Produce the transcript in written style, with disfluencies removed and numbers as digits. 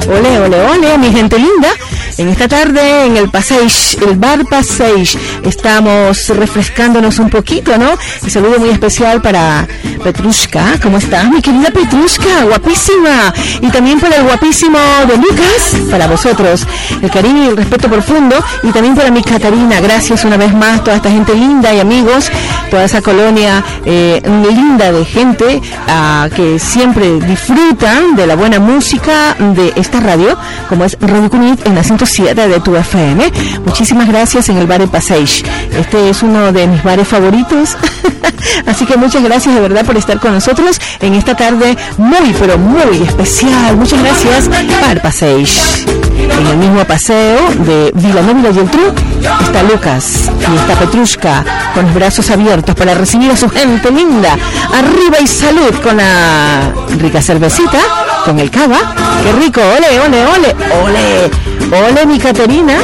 Ole, ole, ole, mi gente linda. En esta tarde en el Passage, el Bar Passage, estamos refrescándonos un poquito, ¿no? Un saludo muy especial para Petrushka. ¿Cómo estás, mi querida Petrushka? Guapísima. Y también para el guapísimo de Lucas, para vosotros. El cariño y el respeto profundo. Y también para mi Catarina. Gracias una vez más, toda esta gente linda y amigos, toda esa colonia linda de gente que siempre disfrutan de la buena música de esta radio, como es Radio Cunit en la 107 de tu FM. Muchísimas gracias en el Bar Passage. Este es uno de mis bares favoritos. Así que muchas gracias de verdad por estar con nosotros en esta tarde muy, pero muy especial. Muchas gracias, Bar Passage. En el mismo paseo de Vilanova y Geltrú está Lucas y está Petrushka con los brazos abiertos para recibir a su gente linda. Arriba y salud con la rica cervecita, con el cava. ¡Qué rico! ¡Ole, ole, ole! ¡Ole! ¡Ole, mi Caterina!